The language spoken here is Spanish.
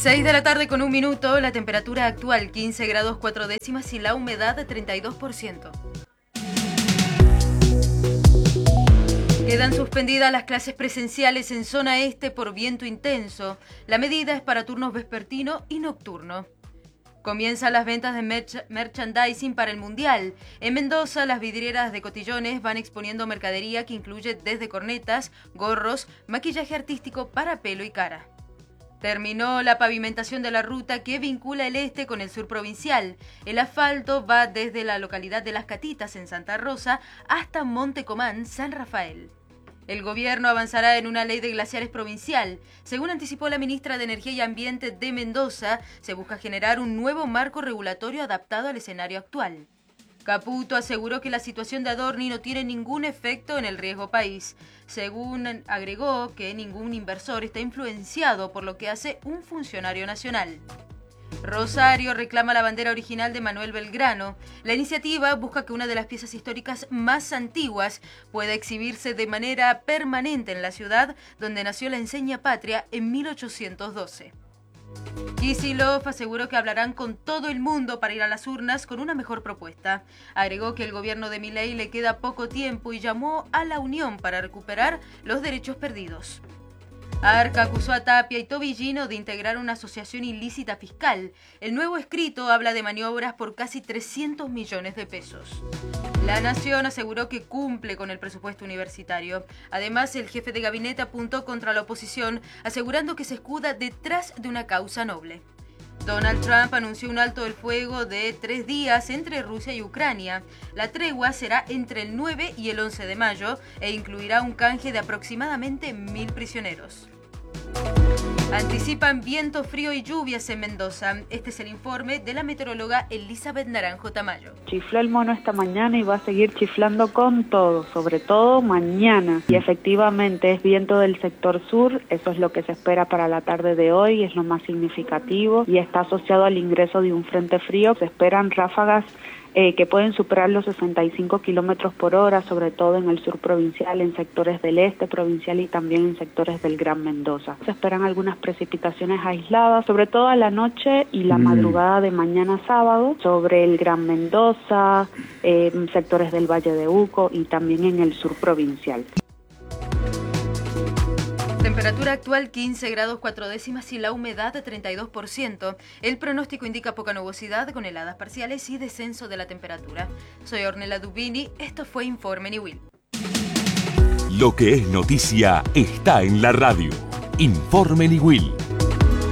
6 de la tarde con 1 minuto, la temperatura actual 15 grados 4 décimas y la humedad 32%. Quedan suspendidas las clases presenciales en zona este por viento intenso. La medida es para turnos vespertino y nocturno. Comienzan las ventas de merchandising para el Mundial. En Mendoza, las vidrieras de Cotillones van exponiendo mercadería que incluye desde cornetas, gorros, maquillaje artístico para pelo y cara. Terminó la pavimentación de la ruta que vincula el este con el sur provincial. El asfalto va desde la localidad de Las Catitas, en Santa Rosa, hasta Monte Comán, San Rafael. El gobierno avanzará en una ley de glaciares provincial. Según anticipó la ministra de Energía y Ambiente de Mendoza, se busca generar un nuevo marco regulatorio adaptado al escenario actual. Caputo aseguró que la situación de Adorni no tiene ningún efecto en el riesgo país. Según agregó que ningún inversor está influenciado por lo que hace un funcionario nacional. Rosario reclama la bandera original de Manuel Belgrano. La iniciativa busca que una de las piezas históricas más antiguas pueda exhibirse de manera permanente en la ciudad donde nació la enseña patria en 1812. Kicillof aseguró que hablarán con todo el mundo para ir a las urnas con una mejor propuesta. Agregó que el gobierno de Milei le queda poco tiempo y llamó a la unión para recuperar los derechos perdidos. Arca acusó a Tapia y Tobillino de integrar una asociación ilícita fiscal. El nuevo escrito habla de maniobras por casi 300 millones de pesos. La Nación aseguró que cumple con el presupuesto universitario. Además, el jefe de gabinete apuntó contra la oposición, asegurando que se escuda detrás de una causa noble. Donald Trump anunció un alto el fuego de 3 días entre Rusia y Ucrania. La tregua será entre el 9 y el 11 de mayo e incluirá un canje de aproximadamente 1.000 prisioneros. Anticipan viento frío y lluvias en Mendoza. Este es el informe de la meteoróloga Elizabeth Naranjo Tamayo. Chifló el mono esta mañana y va a seguir chiflando con todo, sobre todo mañana. Y efectivamente es viento del sector sur, eso es lo que se espera para la tarde de hoy, es lo más significativo y está asociado al ingreso de un frente frío. Se esperan ráfagas que pueden superar los 65 kilómetros por hora, sobre todo en el sur provincial, en sectores del este provincial y también en sectores del Gran Mendoza. Se esperan algunas precipitaciones aisladas, sobre todo a la noche y la madrugada de mañana sábado, sobre el Gran Mendoza, sectores del Valle de Uco y también en el sur provincial. Temperatura actual 15 grados 4 décimas y la humedad 32%. El pronóstico indica poca nubosidad con heladas parciales y descenso de la temperatura. Soy Ornella Dubini, esto fue Informe Niwil. Lo que es noticia está en la radio. Informe Niwil.